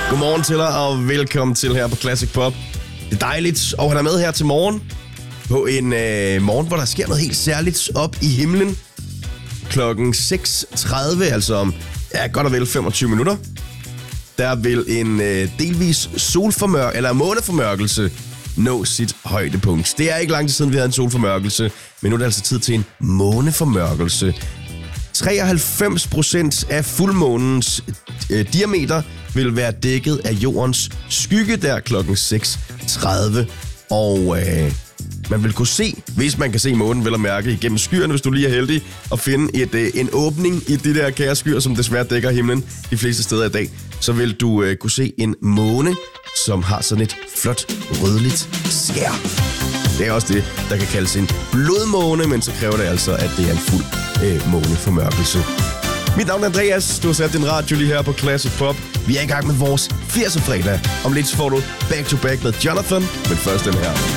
Godmorgen til dig, og velkommen til her på Classic Pop. Det er dejligt, og han er med her til morgen. På en morgen, hvor der sker noget helt særligt op i himlen. Klokken 6.30, altså om godt og vel 25 minutter. Der vil en delvis måneformørkelse nå sit højdepunkt. Det er ikke lang tid siden, vi havde en solformørkelse, men nu er det altså tid til en måneformørkelse. 93% af fuldmånens diameter vil være dækket af jordens skygge der klokken 6.30. Og man vil kunne se, hvis man kan se månen vel at mærke igennem skyerne, hvis du lige er heldig, at finde en åbning i de der kære skyer, som desværre dækker himlen de fleste steder i dag, så vil du kunne se en måne, som har sådan et flot rødligt skær. Det er også det, der kan kaldes en blodmåne, men så kræver det altså, at det er en fuld måneformørkelse. Mit navn er Andreas. Du har sat din radio lige her på Classic Pop. Vi er i gang med vores 80'er fredag. Om lidt får du Back to Back med Jonathan, men først den her.